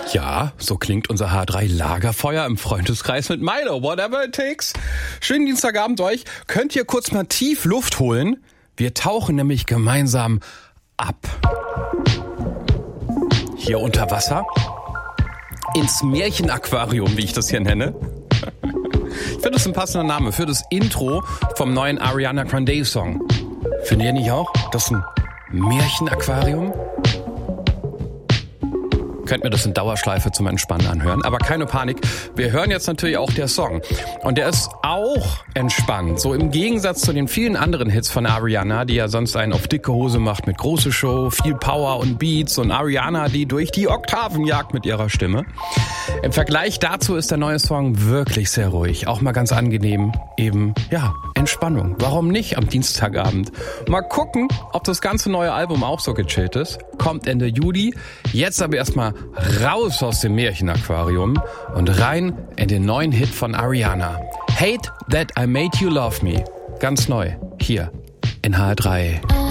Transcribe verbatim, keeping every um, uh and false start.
Ja, so klingt unser H drei Lagerfeuer im Freundeskreis mit Milo. Whatever it takes. Schönen Dienstagabend euch. Könnt ihr kurz mal tief Luft holen? Wir tauchen nämlich gemeinsam ab. Hier unter Wasser. Ins Märchenaquarium, wie ich das hier nenne. Ich finde, das ist ein passender Name für das Intro vom neuen Ariana Grande Song. Findet ihr nicht auch? Das ist ein Märchenaquarium? Könnt mir das in Dauerschleife zum Entspannen anhören. Aber keine Panik, wir hören jetzt natürlich auch der Song. Und der ist auch entspannt. So im Gegensatz zu den vielen anderen Hits von Ariana, die ja sonst einen auf dicke Hose macht mit große Show, viel Power und Beats. Und Ariana, die durch die Oktaven jagt mit ihrer Stimme. Im Vergleich dazu ist der neue Song wirklich sehr ruhig. Auch mal ganz angenehm. Eben, ja, Entspannung. Warum nicht am Dienstagabend? Mal gucken, ob das ganze neue Album auch so gechillt ist. Kommt Ende Juli. Jetzt aber erstmal raus aus dem Märchenaquarium und rein in den neuen Hit von Ariana. Hate That I Made You Love Me. Ganz neu. Hier in H drei.